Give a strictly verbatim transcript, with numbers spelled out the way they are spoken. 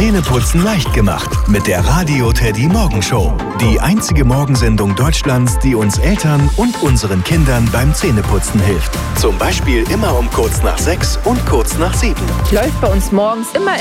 Zähneputzen leicht gemacht mit der Radio Teddy Morgenshow. Die einzige Morgensendung Deutschlands, die uns Eltern und unseren Kindern beim Zähneputzen hilft. Zum Beispiel immer um kurz nach sechs und kurz nach sieben. Läuft bei uns morgens immer